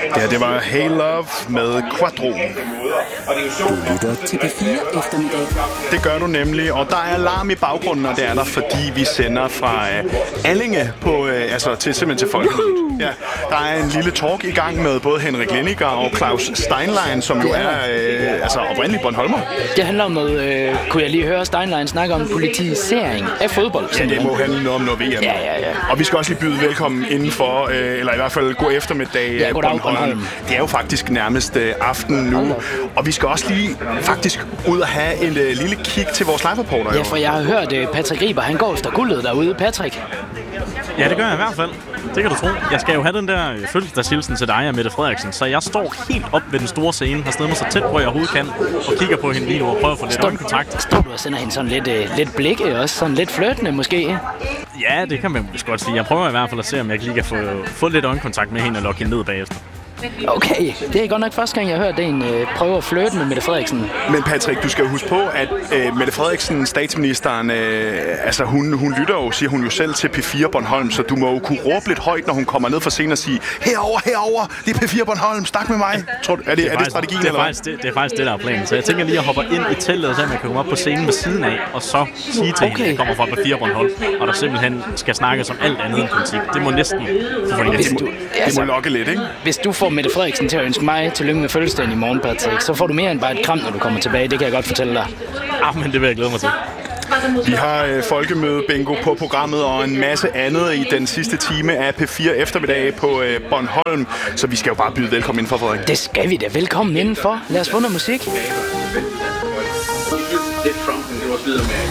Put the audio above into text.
Det var Hey Love med Quadro. Du lytter til P4 eftermiddag. Det gør du nemlig, og der er alarm i baggrunden, og det er der, fordi vi sender fra Allinge på, simpelthen til folk. Ja, der er en lille talk i gang med både Henrik Lenniger og Claus Steinlein, som jo er oprindeligt Bornholmer. Det handler om noget, kunne jeg lige høre Steinlein snakke om politisering af fodbold. Ja, det må handle noget om noget VM. Ja. Og vi skal også lige byde velkommen indenfor, eller i hvert fald god eftermiddag, Bornholm. Det er jo faktisk nærmest aften nu, og vi skal også lige faktisk ud og have en lille kig til vores live-reporter. Ja, for jeg har hørt Patrick Riber, han går efter guldet derude. Patrick? Ja, det gør jeg i hvert fald. Det kan du tro. Jeg skal jo have den der fødselsdagshilsen til dig og Mette Frederiksen, så jeg står helt op ved den store scene, har stedet mig så tæt på, jeg overhovedet kan, og kigger på hende lige nu og prøver at få lidt øjenkontakt. Står du og sender hende sådan lidt blikke også? Sådan lidt flirtende måske? Ja, det kan man godt sige. Jeg prøver i hvert fald at se, om jeg lige kan få lidt øjenkontakt med hende og lokke hende ned bagefter. Okay, det er godt nok første gang, jeg har hørt en prøve at flirte med Mette Frederiksen. Men Patrick, du skal jo huske på, at Mette Frederiksen, statsministeren, hun lytter jo, siger hun jo selv, til P4 Bornholm, så du må jo kunne råbe lidt højt, når hun kommer ned fra scenen og sige, herover, det er P4 Bornholm, snak med mig. Er det strategien, eller hvad? Det er faktisk det, der er planen. Så jeg tænker lige at hoppe ind i teltet, så jeg kan komme op på scenen ved siden af, og så sige til hende, at jeg kommer fra P4 Bornholm, og der simpelthen skal snakkes om alt andet end politik. Det må næsten... Det må lokke lidt, ikke? Hvis du får Mette Frederiksen til at ønske mig tillykke med fødselsdagen i morgen, Patrick, så får du mere end bare et kram, når du kommer tilbage. Det kan jeg godt fortælle dig. Men det vil jeg glæde mig til. Vi har folkemøde bingo på programmet og en masse andet i den sidste time af P4 eftermiddag på Bornholm. Så vi skal jo bare byde velkommen indenfor, Frederik. Det skal vi da. Velkommen indenfor. Lad os få noget musik.